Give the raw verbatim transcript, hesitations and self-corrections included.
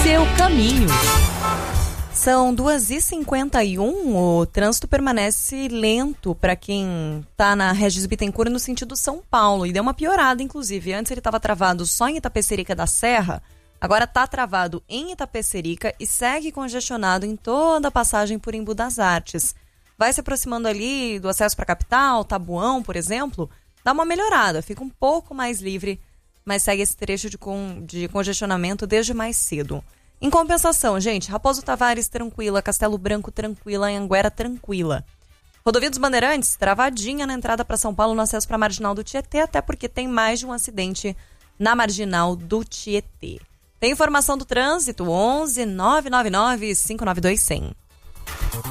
seu caminho. São duas e cinquenta e um, o trânsito permanece lento para quem está na Regis Bittencourt no sentido São Paulo, e deu uma piorada, inclusive. Antes ele estava travado só em Itapecerica da Serra, agora está travado em Itapecerica e segue congestionado em toda a passagem por Embu das Artes. Vai se aproximando ali do acesso para a capital, Tabuão, por exemplo, dá uma melhorada, fica um pouco mais livre, mas segue esse trecho de, con- de congestionamento desde mais cedo. Em compensação, gente, Raposo Tavares tranquila, Castelo Branco tranquila, Anhanguera tranquila. Rodovia dos Bandeirantes, travadinha na entrada para São Paulo no acesso para a Marginal do Tietê, até porque tem mais de um acidente na Marginal do Tietê. Tem informação do trânsito, onze nove nove nove cinco nove dois zero zero.